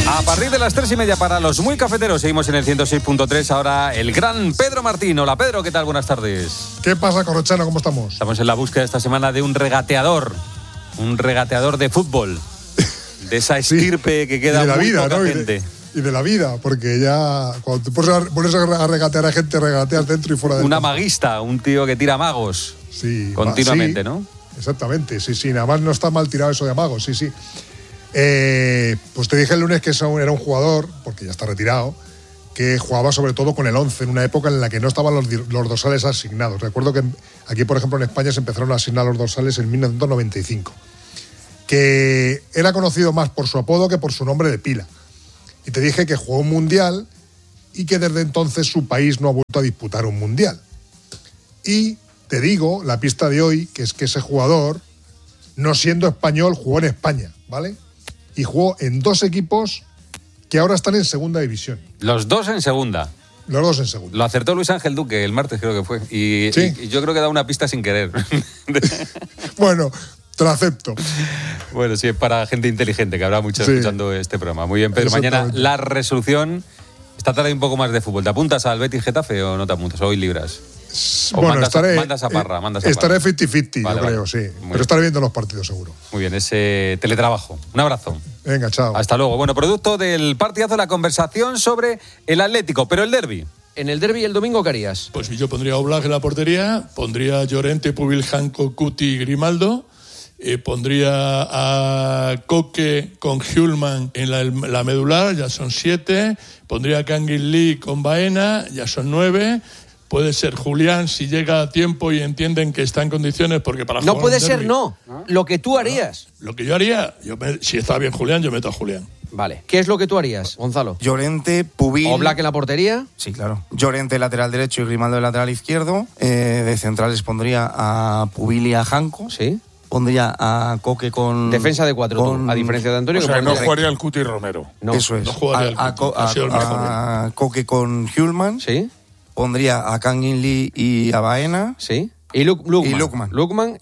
A partir de las 3:30 para los muy cafeteros, seguimos en el 106.3. Ahora el gran Pedro Martín. Hola Pedro, ¿qué tal? Buenas tardes. ¿Qué pasa, Corrochano? ¿Cómo estamos? Estamos en la búsqueda esta semana de un regateador de fútbol, de esa estirpe que queda y de la muy vida, poca ¿no? gente. Y de la vida, porque ya cuando te pones a regatear a gente, regateas dentro y fuera de Una maguista, un tío que tira magos continuamente, sí, ¿no? Exactamente, sí, nada más no está mal tirado eso de magos, sí. Pues te dije el lunes que era un jugador, porque ya está retirado, que jugaba sobre todo con el 11 en una época en la que no estaban los dorsales asignados. Recuerdo que aquí, por ejemplo, en España se empezaron a asignar los dorsales en 1995. Que era conocido más por su apodo que por su nombre de pila. Y te dije que jugó un mundial y que desde entonces su país no ha vuelto a disputar un mundial. Y te digo, la pista de hoy, que es que ese jugador, no siendo español, jugó en España, ¿vale? Y jugó en 2 equipos que ahora están en segunda división. Los dos en segunda. Los 2 en segunda. Lo acertó Luis Ángel Duque el martes, creo que fue. Y yo creo que da una pista sin querer. Bueno, te lo acepto. Bueno, sí, es para gente inteligente, que habrá mucho escuchando este programa. Muy bien, Pedro. Mañana la resolución. Esta tarde hay un poco más de fútbol. ¿Te apuntas al Betis Getafe o no te apuntas? Hoy libras. Bueno, mandas a Parra. Estaré 50-50, vale, yo creo, sí. Pero estaré viendo los partidos, seguro. Muy bien, ese teletrabajo. Un abrazo. Venga, chao. Hasta luego. Bueno, producto del partidazo, la conversación sobre el Atlético, pero el derbi. En el derbi el domingo, ¿qué harías? Pues yo pondría a Oblak en la portería, pondría a Llorente, Pubil, Janko, Cuti, Grimaldo, pondría a Coque con Hjulman en la medular, ya son 7, pondría a Kangin Lee con Baena, ya son 9. Puede ser Julián si llega a tiempo y entienden que está en condiciones, porque para no jugar puede un derbi, ser, no. Lo que tú harías. Lo que yo haría, si está bien Julián, yo meto a Julián. Vale. ¿Qué es lo que tú harías, Gonzalo? Llorente, Pubil. ¿Oblak en la portería? Sí, claro. Llorente lateral derecho y Grimaldo lateral izquierdo. De centrales pondría a Pubil y a Janko. Sí. Pondría a Coque con... Defensa de 4, a diferencia de Antonio. O sea, no jugaría el Cuti Romero. No. Eso es. No jugaría el Cuti, ha sido el mejor. A Coque con Hjulman. Sí. Pondría a Kangin Lee y a Baena. Sí. Y Lukman. Correcto.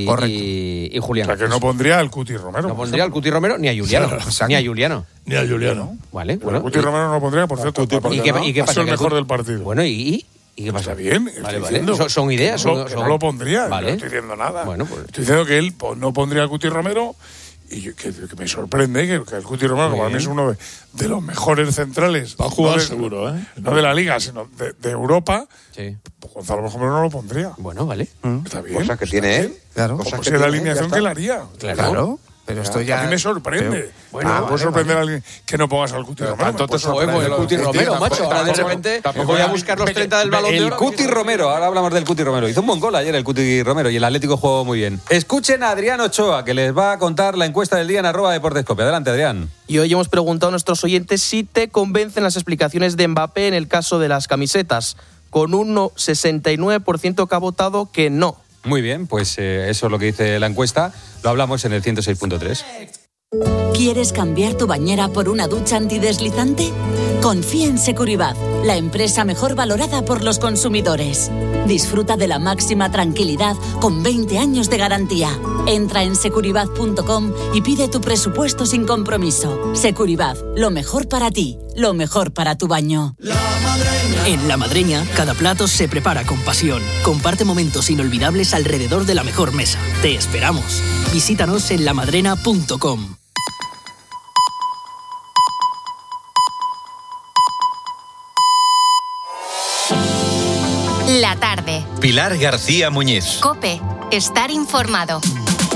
Y Julián. O sea, que no pondría al Cuti Romero. No pondría al Cuti Romero ni a Juliano. Ni a Juliano. Ni a Juliano. Vale, bueno. Al Cuti Romero no lo pondría, por cierto. ¿Y qué pasa? Es el mejor del partido. Bueno, ¿y qué pasa? Está bien. Vale. Son ideas. No lo pondría. Vale. No estoy diciendo nada. Bueno, pues... Estoy diciendo que él no pondría al Cuti Romero. Y que me sorprende que el Cuti Romero, que para mí es uno de los mejores centrales. Va a jugar seguro, ¿eh? No de la Liga, sino de Europa. Sí. Pues Gonzalo, por ejemplo, no lo pondría. Bueno, vale. Está bien. Cosa que tiene él. Claro. Pues es la alineación que él haría. Claro. Pero esto ya... A mí me sorprende. Bueno, puede sorprender a alguien que no pongas al Cuti Romero. Tanto te sorprende el Cuti Romero, macho. Ahora de repente voy a buscar los 30 del Balón de Oro. El Cuti Romero, ahora hablamos del Cuti Romero. Hizo un buen gol ayer el Cuti Romero y el Atlético jugó muy bien. Escuchen a Adrián Ochoa, que les va a contar la encuesta del día en @deportescope. Adelante, Adrián. Y hoy hemos preguntado a nuestros oyentes si te convencen las explicaciones de Mbappé en el caso de las camisetas. Con un 69% que ha votado que no. Muy bien, pues eso es lo que dice la encuesta. Lo hablamos en el 106.3. ¿Quieres cambiar tu bañera por una ducha antideslizante? Confía en Securibat, la empresa mejor valorada por los consumidores. Disfruta de la máxima tranquilidad con 20 años de garantía. Entra en securibat.com y pide tu presupuesto sin compromiso. Securibat, lo mejor para ti, lo mejor para tu baño. En La Madreña, cada plato se prepara con pasión. Comparte momentos inolvidables alrededor de la mejor mesa. Te esperamos. Visítanos en lamadrena.com. La tarde. Pilar García Muñiz. COPE. Estar informado.